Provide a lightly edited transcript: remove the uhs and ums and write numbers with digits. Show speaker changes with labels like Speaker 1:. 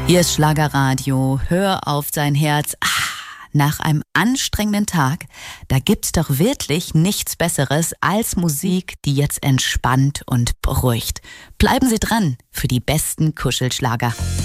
Speaker 1: Hier ist Schlagerradio. Hör auf sein Herz. Nach einem anstrengenden Tag, da gibt's doch wirklich nichts Besseres als Musik, die jetzt entspannt und beruhigt. Bleiben Sie dran für die besten Kuschelschlager.